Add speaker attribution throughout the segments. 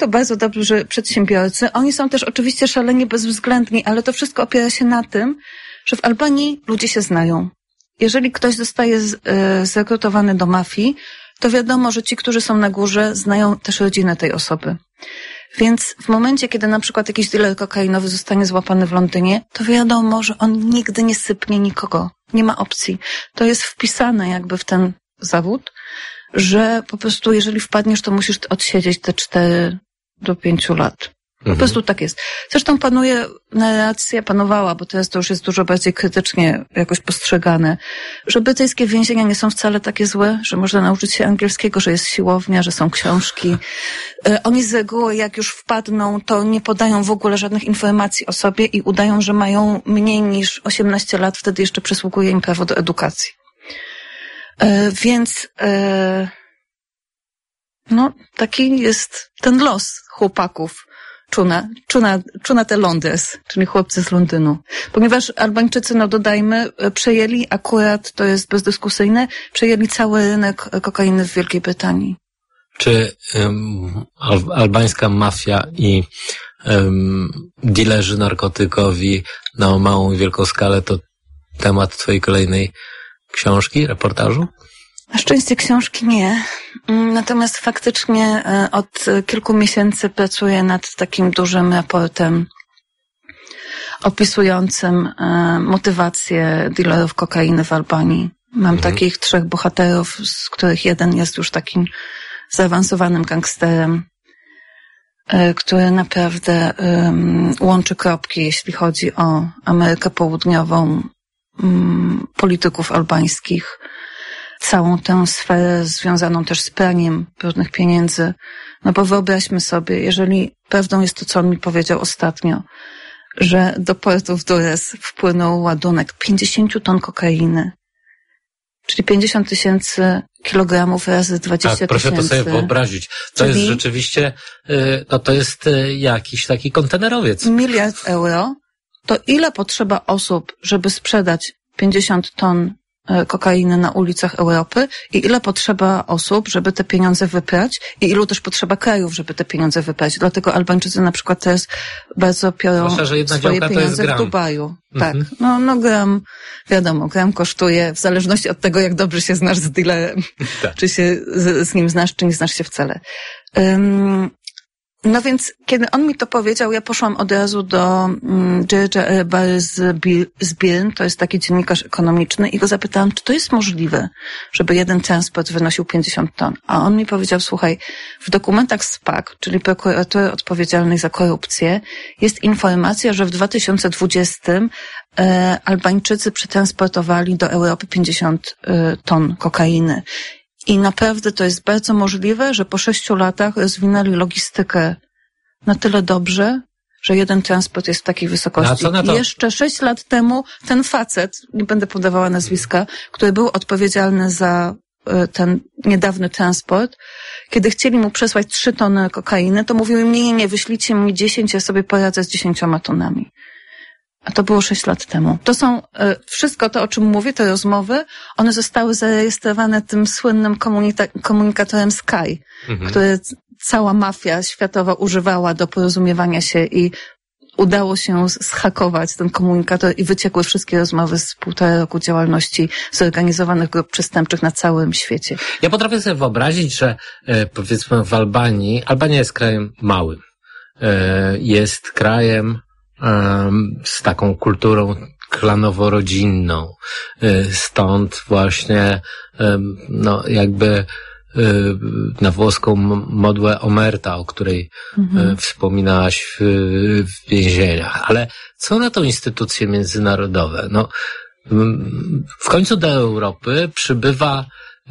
Speaker 1: to bardzo dobrzy przedsiębiorcy. Oni są też oczywiście szalenie bezwzględni, ale to wszystko opiera się na tym, że w Albanii ludzie się znają. Jeżeli ktoś zostaje zrekrutowany do mafii, to wiadomo, że ci, którzy są na górze, znają też rodzinę tej osoby. Więc w momencie, kiedy na przykład jakiś dealer kokainowy zostanie złapany w Londynie, to wiadomo, że on nigdy nie sypnie nikogo. Nie ma opcji. To jest wpisane jakby w ten zawód, że po prostu jeżeli wpadniesz, to musisz odsiedzieć te 4 do 5 lat. Po prostu tak jest. Zresztą panowała, bo teraz to już jest dużo bardziej krytycznie jakoś postrzegane, że brytyjskie więzienia nie są wcale takie złe, że można nauczyć się angielskiego, że jest siłownia, że są książki. Oni z reguły, jak już wpadną, to nie podają w ogóle żadnych informacji o sobie i udają, że mają mniej niż 18 lat, wtedy jeszcze przysługuje im prawo do edukacji. Więc no, taki jest ten los chłopaków. Czuna te Londres, czyli chłopcy z Londynu. Ponieważ Albańczycy, no dodajmy, przejęli akurat, to jest bezdyskusyjne, przejęli cały rynek kokainy w Wielkiej Brytanii.
Speaker 2: Czy albańska mafia i dilerzy narkotykowi na małą i wielką skalę to temat twojej kolejnej książki, reportażu?
Speaker 1: Na szczęście książki nie. Natomiast faktycznie od kilku miesięcy pracuję nad takim dużym raportem opisującym motywację dealerów kokainy w Albanii. Mam takich 3 bohaterów, z których jeden jest już takim zaawansowanym gangsterem, który naprawdę łączy kropki, jeśli chodzi o Amerykę Południową, polityków albańskich, całą tę sferę związaną też z praniem brudnych pieniędzy. No bo wyobraźmy sobie, jeżeli prawdą jest to, co on mi powiedział ostatnio, że do portu w Durres wpłynął ładunek 50 ton kokainy, czyli 50 000 kilogramów razy 20 000.
Speaker 2: Tak, proszę to sobie wyobrazić. To jest rzeczywiście, no to jest jakiś taki kontenerowiec.
Speaker 1: 1 miliard euro, to ile potrzeba osób, żeby sprzedać 50 ton kokainy na ulicach Europy i ile potrzeba osób, żeby te pieniądze wyprać i ilu też potrzeba krajów, żeby te pieniądze wyprać. Dlatego Albańczycy na przykład teraz bardzo piorą swoje pieniądze w Dubaju. Tak. No gram, wiadomo, gram kosztuje w zależności od tego, jak dobrze się znasz z dealerem.
Speaker 2: Tak.
Speaker 1: Czy się z nim znasz, czy nie znasz się wcale. No więc, kiedy on mi to powiedział, ja poszłam od razu do George'a Erebary z Birn, to jest taki dziennikarz ekonomiczny, i go zapytałam, czy to jest możliwe, żeby jeden transport wynosił 50 ton. A on mi powiedział, słuchaj, w dokumentach SPAC, czyli prokuratury odpowiedzialnej za korupcję, jest informacja, że w 2020 Albańczycy przetransportowali do Europy 50 ton kokainy. I naprawdę to jest bardzo możliwe, że po 6 latach rozwinęli logistykę na tyle dobrze, że jeden transport jest w takiej wysokości. I jeszcze 6 lat temu ten facet, nie będę podawała nazwiska, który był odpowiedzialny za ten niedawny transport, kiedy chcieli mu przesłać 3 tony kokainy, to mówił im, nie, wyślijcie mi 10, ja sobie poradzę z 10 tonami. A to było 6 lat temu. To są, wszystko to, o czym mówię, te rozmowy, one zostały zarejestrowane tym słynnym komunikatorem Sky, który cała mafia światowa używała do porozumiewania się i udało się zhakować ten komunikator i wyciekły wszystkie rozmowy z 1,5 roku działalności zorganizowanych grup przestępczych na całym świecie.
Speaker 2: Ja potrafię sobie wyobrazić, że powiedzmy w Albanii, Albania jest krajem małym, jest krajem z taką kulturą klanowo-rodzinną. Stąd właśnie, no jakby na włoską modłę omerta, o której wspominałaś w więzieniach. Ale co na to instytucje międzynarodowe? No, w końcu do Europy przybywa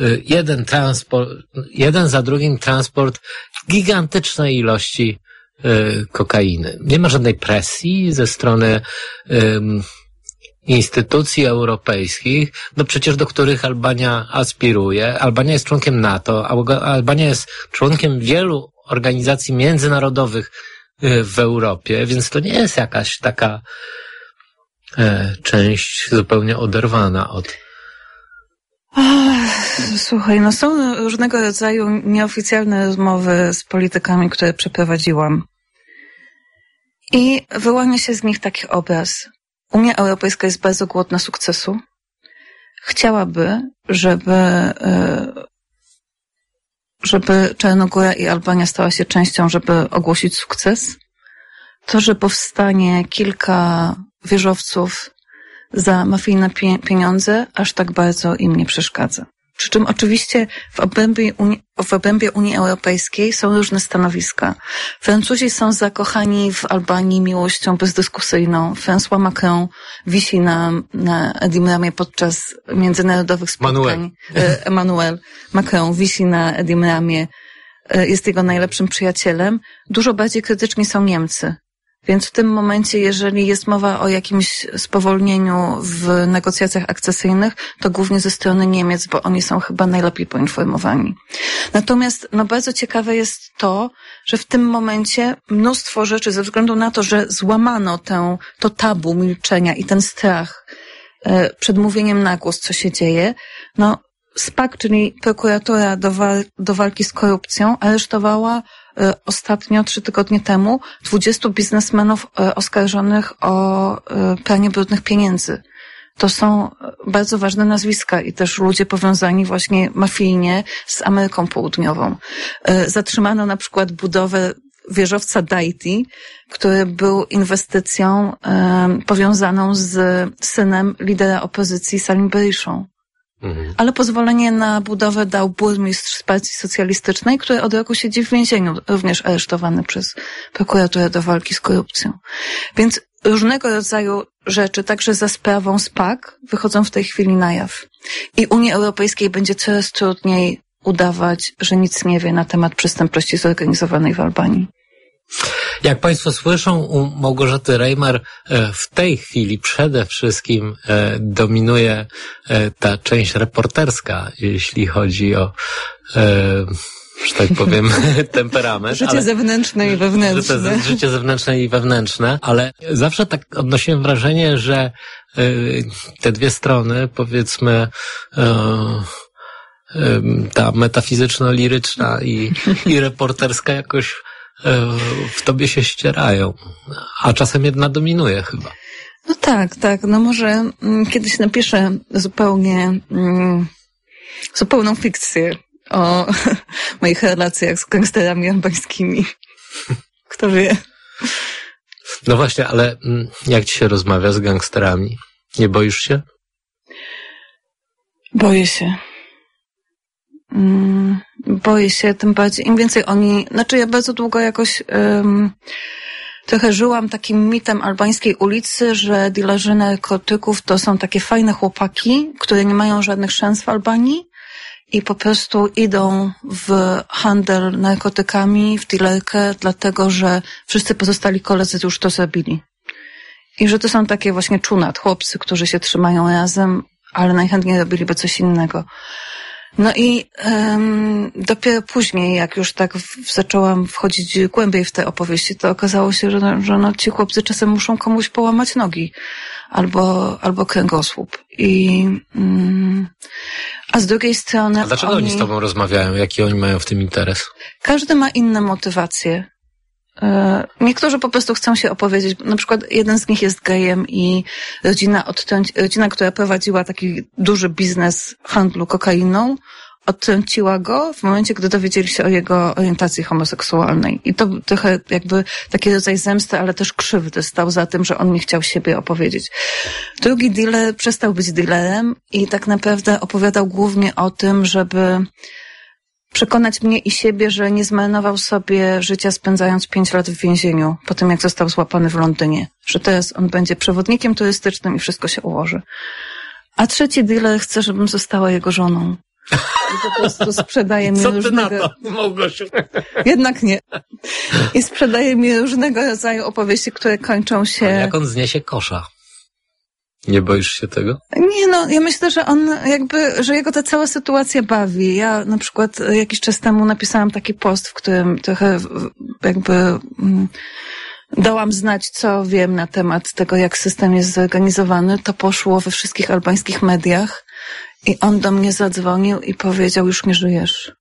Speaker 2: jeden za drugim transport gigantycznej ilości kokainy. Nie ma żadnej presji ze strony instytucji europejskich, no przecież do których Albania aspiruje. Albania jest członkiem NATO, Albania jest członkiem wielu organizacji międzynarodowych w Europie, więc to nie jest jakaś taka część zupełnie oderwana od
Speaker 1: Słuchaj, no są różnego rodzaju nieoficjalne rozmowy z politykami, które przeprowadziłam. I wyłania się z nich taki obraz. Unia Europejska jest bardzo głodna sukcesu. Chciałaby, żeby Czarnogóra i Albania stała się częścią, żeby ogłosić sukces. To, że powstanie kilka wieżowców za mafijne pieniądze, aż tak bardzo im nie przeszkadza. Przy czym oczywiście w obrębie Unii Europejskiej są różne stanowiska. Francuzi są zakochani w Albanii miłością bezdyskusyjną. François Macron wisi na Edim Ramie podczas międzynarodowych spotkań. Emmanuel Macron wisi na Edim Ramie, jest jego najlepszym przyjacielem. Dużo bardziej krytyczni są Niemcy. Więc w tym momencie, jeżeli jest mowa o jakimś spowolnieniu w negocjacjach akcesyjnych, to głównie ze strony Niemiec, bo oni są chyba najlepiej poinformowani. Natomiast bardzo ciekawe jest to, że w tym momencie mnóstwo rzeczy, ze względu na to, że złamano to tabu milczenia i ten strach przed mówieniem na głos, co się dzieje, SPAK, czyli prokuratura do walki z korupcją, aresztowała ostatnio, 3 tygodnie temu, 20 biznesmenów oskarżonych o pranie brudnych pieniędzy. To są bardzo ważne nazwiska i też ludzie powiązani właśnie mafijnie z Ameryką Południową. Zatrzymano na przykład budowę wieżowca Daiti, który był inwestycją powiązaną z synem lidera opozycji Salim Berisha. Ale pozwolenie na budowę dał burmistrz z partii socjalistycznej, który od roku siedzi w więzieniu, również aresztowany przez prokuraturę do walki z korupcją. Więc różnego rodzaju rzeczy, także za sprawą SPAK, wychodzą w tej chwili na jaw. I Unii Europejskiej będzie coraz trudniej udawać, że nic nie wie na temat przestępczości zorganizowanej w Albanii.
Speaker 2: Jak Państwo słyszą, u Małgorzaty Reimer w tej chwili przede wszystkim dominuje ta część reporterska, jeśli chodzi o, że tak powiem, temperament.
Speaker 1: Życie zewnętrzne i wewnętrzne.
Speaker 2: Życie zewnętrzne i wewnętrzne, ale zawsze tak odnosiłem wrażenie, że te dwie strony, powiedzmy, ta metafizyczno-liryczna i reporterska jakoś w tobie się ścierają, a czasem jedna dominuje chyba.
Speaker 1: No tak. Może kiedyś napiszę zupełną fikcję o moich relacjach z gangsterami albańskimi. Kto wie.
Speaker 2: No właśnie, ale jak ci się rozmawia z gangsterami? Nie boisz się?
Speaker 1: Boję się. Boję się, tym bardziej, im więcej ja bardzo długo jakoś trochę żyłam takim mitem albańskiej ulicy, że dilerzy narkotyków to są takie fajne chłopaki, które nie mają żadnych szans w Albanii i po prostu idą w handel narkotykami, w dilerkę, dlatego że wszyscy pozostali koledzy już to zrobili. I że to są takie właśnie czunat, chłopcy, którzy się trzymają razem, ale najchętniej robiliby coś innego. No i dopiero później, jak już tak zaczęłam wchodzić głębiej w te opowieści, to okazało się, że ci chłopcy czasem muszą komuś połamać nogi albo kręgosłup. A z drugiej strony...
Speaker 2: A dlaczego oni z tobą rozmawiają? Jaki oni mają w tym interes?
Speaker 1: Każdy ma inne motywacje. Niektórzy po prostu chcą się opowiedzieć. Na przykład jeden z nich jest gejem i rodzina, która prowadziła taki duży biznes handlu kokainą, odtrąciła go w momencie, gdy dowiedzieli się o jego orientacji homoseksualnej. I to trochę jakby taki rodzaj zemsty, ale też krzywdy stał za tym, że on nie chciał siebie opowiedzieć. Drugi dealer przestał być dealerem i tak naprawdę opowiadał głównie o tym, żeby przekonać mnie i siebie, że nie zmarnował sobie życia spędzając 5 lat w więzieniu po tym, jak został złapany w Londynie. Że teraz on będzie przewodnikiem turystycznym i wszystko się ułoży. A trzeci dealer chce, żebym została jego żoną. I po prostu sprzedaje mi różnego...
Speaker 2: Co ty na to, Małgosiu?
Speaker 1: Jednak nie. I sprzedaje mi różnego rodzaju opowieści, które kończą się...
Speaker 2: A jak on zniesie kosza? Nie boisz się tego?
Speaker 1: Nie, ja myślę, że że jego ta cała sytuacja bawi. Ja na przykład jakiś czas temu napisałam taki post, w którym trochę dałam znać, co wiem na temat tego, jak system jest zorganizowany. To poszło we wszystkich albańskich mediach I on do mnie zadzwonił i powiedział, już nie żyjesz.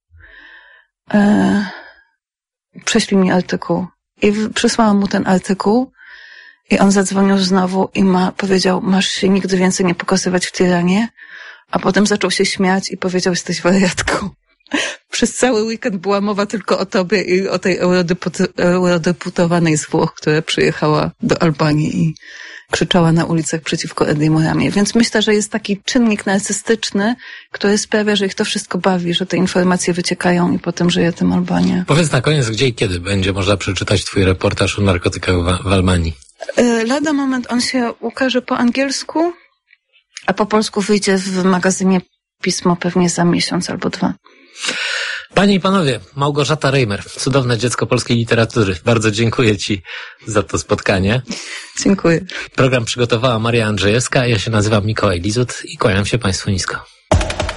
Speaker 1: Prześlij mi artykuł. I przysłałam mu ten artykuł i on zadzwonił znowu i powiedział, masz się nigdy więcej nie pokazywać w Tiranie, a potem zaczął się śmiać i powiedział, jesteś wariatką. Przez cały weekend była mowa tylko o tobie i o tej eurodeputowanej z Włoch, która przyjechała do Albanii i krzyczała na ulicach przeciwko Edi Muramie. Więc myślę, że jest taki czynnik narcystyczny, który sprawia, że ich to wszystko bawi, że te informacje wyciekają i potem żyje tym Albania.
Speaker 2: Powiedz na koniec, gdzie i kiedy będzie można przeczytać twój reportaż o narkotykach w Albanii?
Speaker 1: Lada moment on się ukaże po angielsku, a po polsku wyjdzie w magazynie Pismo pewnie za miesiąc albo 2.
Speaker 2: Panie i panowie, Małgorzata Reimer, cudowne dziecko polskiej literatury. Bardzo dziękuję ci za to spotkanie.
Speaker 1: Dziękuję.
Speaker 2: Program przygotowała Maria Andrzejewska, ja się nazywam Mikołaj Lizut i kłaniam się państwu nisko.